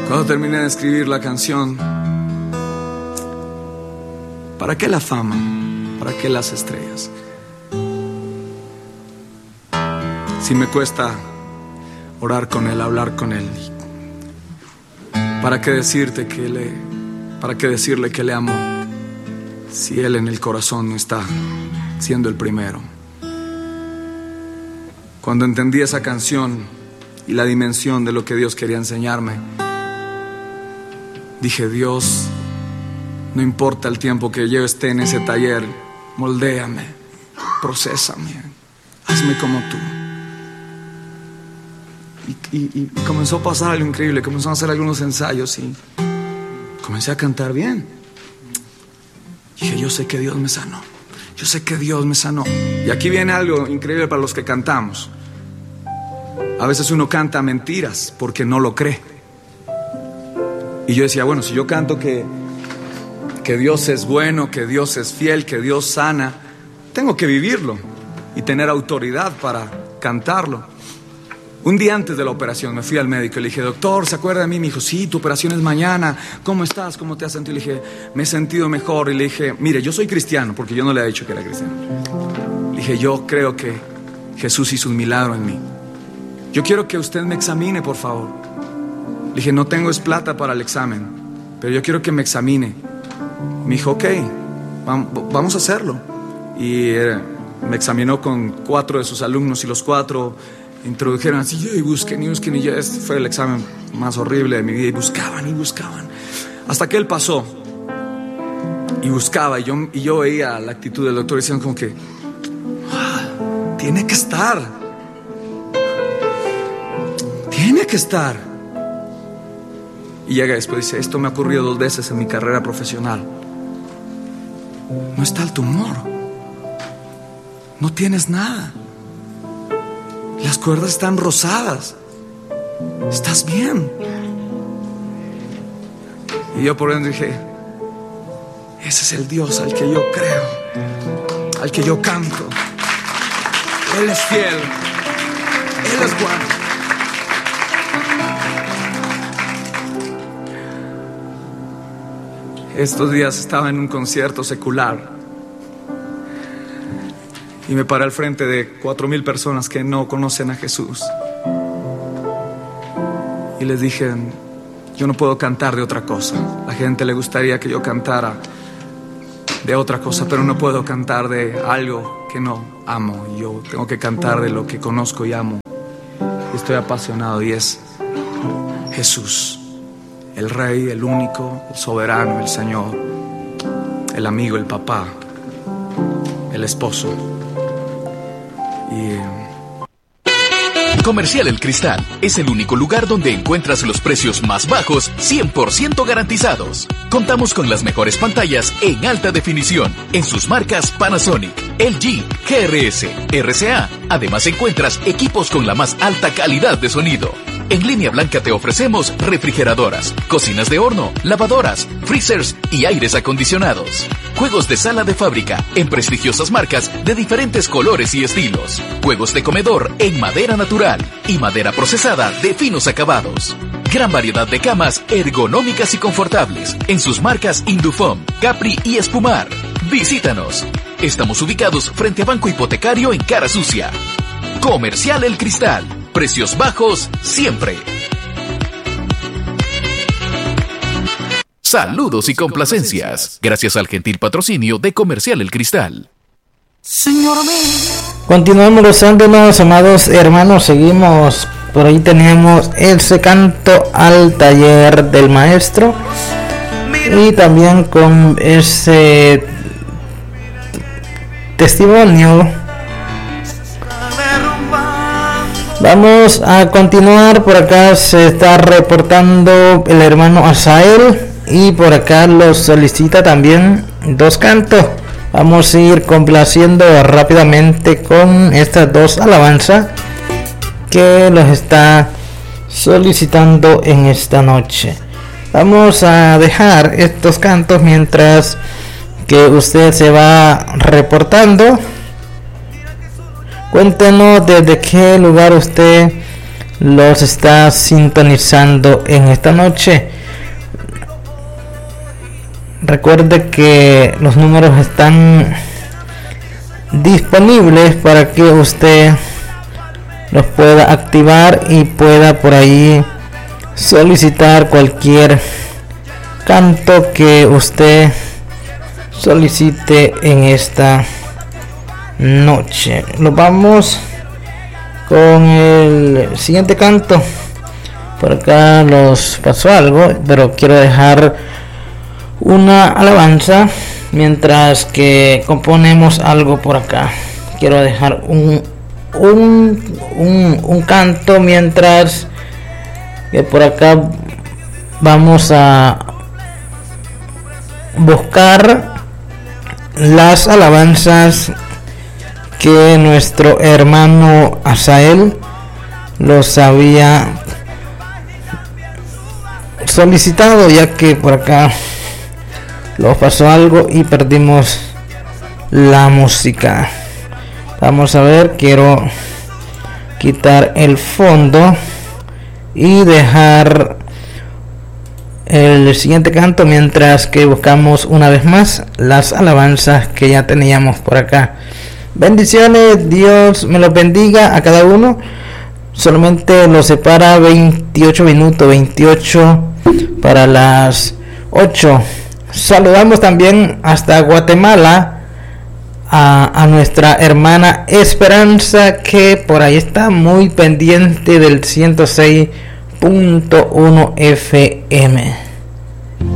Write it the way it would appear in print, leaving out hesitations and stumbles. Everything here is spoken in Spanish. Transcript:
Cuando terminé de escribir la canción, ¿para qué la fama? ¿Para qué las estrellas? Si me cuesta orar con Él, hablar con Él, ¿para qué decirle que le amo si Él en el corazón no está siendo el primero? Cuando entendí esa canción y la dimensión de lo que Dios quería enseñarme, dije: Dios, no importa el tiempo que yo esté en ese taller, moldéame, procésame, hazme como tú. Y comenzó a pasar algo increíble. Comenzó a hacer algunos ensayos y comencé a cantar bien. Dije: yo sé que Dios me sanó, yo sé que Dios me sanó. Y aquí viene algo increíble para los que cantamos. A veces uno canta mentiras porque no lo cree. Y yo decía: bueno, si yo canto que Dios es bueno, que Dios es fiel, que Dios sana, tengo que vivirlo y tener autoridad para cantarlo. Un día antes de la operación me fui al médico y le dije: doctor, ¿se acuerda de mí? Me dijo: sí, tu operación es mañana. ¿Cómo estás? ¿Cómo te has sentido? Le dije: me he sentido mejor. Y le dije: mire, yo soy cristiano, porque yo no le había dicho que era cristiano. Le dije: yo creo que Jesús hizo un milagro en mí. Yo quiero que usted me examine, por favor. Le dije: no tengo plata para el examen, pero yo quiero que me examine. Me dijo: ok, vamos a hacerlo. Y me examinó con 4 de sus alumnos y los 4 introdujeron así, y busquen, y ya este fue el examen más horrible de mi vida. Y buscaban, hasta que él pasó y buscaba, y yo veía la actitud del doctor, diciendo como que tiene que estar. Y llega después y dice: esto me ha ocurrido 2 veces en mi carrera profesional. No está el tumor, no tienes nada, las cuerdas están rosadas, estás bien. Y yo por dentro dije: ese es el Dios al que yo creo, al que yo canto. Él es fiel, Él es bueno. Estos días estaba en un concierto secular y me paré al frente de 4,000 personas que no conocen a Jesús. Y les dije: yo no puedo cantar de otra cosa. La gente le gustaría que yo cantara de otra cosa, pero no puedo cantar de algo que no amo. Yo tengo que cantar de lo que conozco y amo. Y estoy apasionado, y es Jesús, el Rey, el único, el soberano, el Señor, el amigo, el papá, el esposo. Comercial El Cristal es el único lugar donde encuentras los precios más bajos 100% garantizados. Contamos con las mejores pantallas en alta definición en sus marcas Panasonic, LG, GRS, RCA. Además encuentras equipos con la más alta calidad de sonido. En línea blanca te ofrecemos refrigeradoras, cocinas de horno, lavadoras, freezers y aires acondicionados. Juegos de sala de fábrica en prestigiosas marcas de diferentes colores y estilos. Juegos de comedor en madera natural y madera procesada de finos acabados. Gran variedad de camas ergonómicas y confortables en sus marcas Indufom, Capri y Espumar. Visítanos. Estamos ubicados frente a Banco Hipotecario en Cara Sucia. Comercial El Cristal. Precios bajos siempre. Saludos y complacencias. Gracias al gentil patrocinio de Comercial El Cristal. Señor mío. Continuamos gozándonos, amados hermanos. Seguimos. Por ahí tenemos ese canto al taller del maestro. Y también con ese testimonio. Vamos a continuar. Por acá se está reportando el hermano Asael, y por acá los solicita también 2 cantos. Vamos a ir complaciendo rápidamente con estas 2 alabanzas que los está solicitando en esta noche. Vamos a dejar estos cantos mientras que usted se va reportando. Cuéntenos desde qué lugar usted los está sintonizando en esta noche. Recuerde que los números están disponibles para que usted los pueda activar y pueda por ahí solicitar cualquier canto que usted solicite en esta noche. Nos vamos con el siguiente canto. Por acá nos pasó algo, pero quiero dejar una alabanza mientras que componemos algo por acá. Quiero dejar un canto mientras que por acá vamos a buscar las alabanzas que nuestro hermano Asael los había solicitado, ya que por acá nos pasó algo y perdimos la música. Vamos a ver, quiero quitar el fondo y dejar el siguiente canto mientras que buscamos una vez más las alabanzas que ya teníamos por acá. Bendiciones, Dios me los bendiga a cada uno. Solamente nos separa 28 minutos, 28 para las 8. Saludamos también hasta Guatemala a nuestra hermana Esperanza, que por ahí está muy pendiente del 106.1 FM.